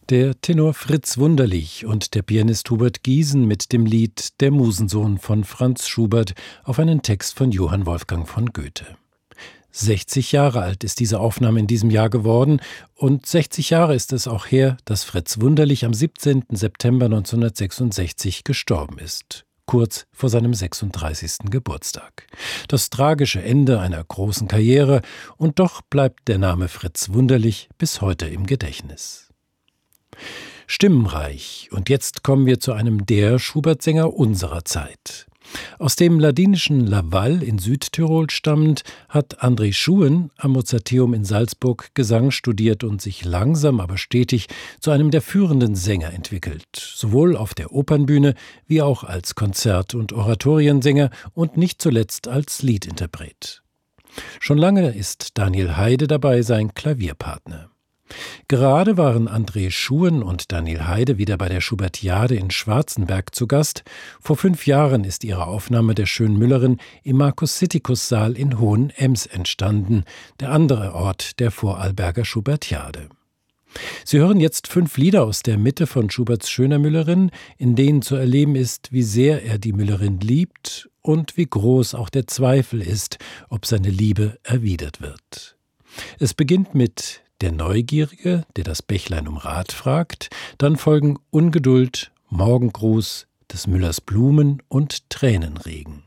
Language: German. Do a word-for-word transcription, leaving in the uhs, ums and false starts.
Der Tenor Fritz Wunderlich und der Pianist Hubert Giesen mit dem Lied Der Musensohn von Franz Schubert auf einen Text von Johann Wolfgang von Goethe. sechzig Jahre alt ist diese Aufnahme in diesem Jahr geworden und sechzig Jahre ist es auch her, dass Fritz Wunderlich am siebzehnten September neunzehnhundertsechsundsechzig gestorben ist, kurz vor seinem sechsunddreißigsten Geburtstag. Das tragische Ende einer großen Karriere, und doch bleibt der Name Fritz Wunderlich bis heute im Gedächtnis. Stimmenreich, und jetzt kommen wir zu einem der Schubert-Sänger unserer Zeit. Aus dem ladinischen Laval in Südtirol stammend, hat André Schuhen am Mozarteum in Salzburg Gesang studiert und sich langsam, aber stetig zu einem der führenden Sänger entwickelt, sowohl auf der Opernbühne wie auch als Konzert- und Oratoriensänger und nicht zuletzt als Liedinterpret. Schon lange ist Daniel Heide dabei, sein Klavierpartner. Gerade waren André Schuhen und Daniel Heide wieder bei der Schubertiade in Schwarzenberg zu Gast. Vor fünf Jahren ist ihre Aufnahme der Schönmüllerin im Markus-Sittikus-Saal in Hohenems entstanden, der andere Ort der Vorarlberger Schubertiade. Sie hören jetzt fünf Lieder aus der Mitte von Schuberts Schöner Müllerin, in denen zu erleben ist, wie sehr er die Müllerin liebt und wie groß auch der Zweifel ist, ob seine Liebe erwidert wird. Es beginnt mit Der Neugierige, der das Bächlein um Rat fragt, dann folgen Ungeduld, Morgengruß, des Müllers Blumen und Tränenregen.